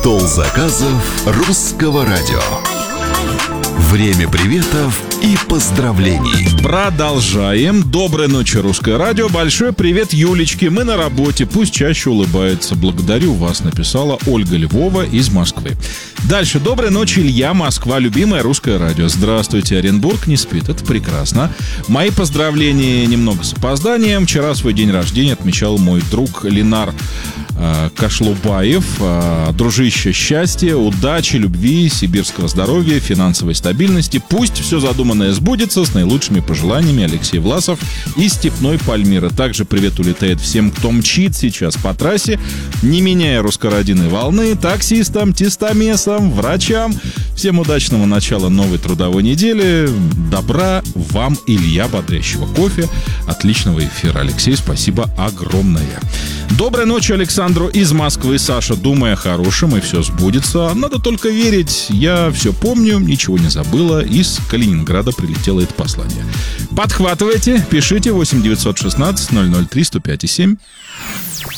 Стол заказов Русского радио. Время приветов и поздравлений. Продолжаем. Доброй ночи, Русское радио. Большой привет Юлечке. Мы на работе. Пусть чаще улыбается. Благодарю вас, написала Ольга Львова из Москвы. Дальше. Доброй ночи, Илья, Москва. Любимое Русское радио. Здравствуйте, Оренбург не спит. Это прекрасно. Мои поздравления немного с опозданием. Вчера свой день рождения отмечал мой друг Ленар Кашлубаев. Дружище, счастья, удачи, любви, сибирского здоровья, финансовой стабильности. Пусть все задуманное сбудется. С наилучшими пожеланиями, Алексей Власов из Степной Пальмиры. Также привет улетает всем, кто мчит сейчас по трассе, не меняя русскородиной волны, таксистам, тестомесам, врачам. Всем удачного начала новой трудовой недели. Добра вам, Илья, бодрящего кофе. Отличного эфира, Алексей. Спасибо огромное. Доброй ночи Александру из Москвы. Саша, думай о хорошем, и все сбудется. Надо только верить. Я все помню, ничего не забыла. Из Калининграда прилетело это послание. Подхватывайте, пишите 8 916 003 105 7.